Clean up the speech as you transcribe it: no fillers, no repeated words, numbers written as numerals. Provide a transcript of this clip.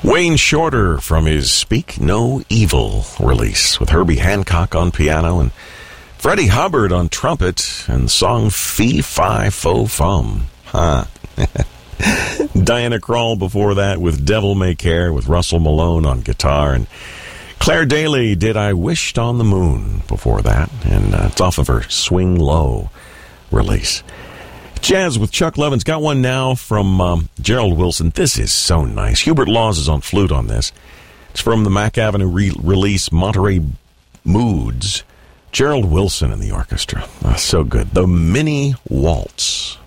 Wayne Shorter from his Speak No Evil release with Herbie Hancock on piano and Freddie Hubbard on trumpet and the song Fee Fi Fo Fum. Diana Krall before that with Devil May Care with Russell Malone on guitar, and Claire Daly did I Wished on the Moon before that, and it's off of her Swing Low release. Jazz with Chuck Levin's got one now from Gerald Wilson. This is so nice. Hubert Laws is on flute on this. It's from the Mack Avenue release Monterey Moods. Gerald Wilson in the orchestra. So good. The Mini Waltz.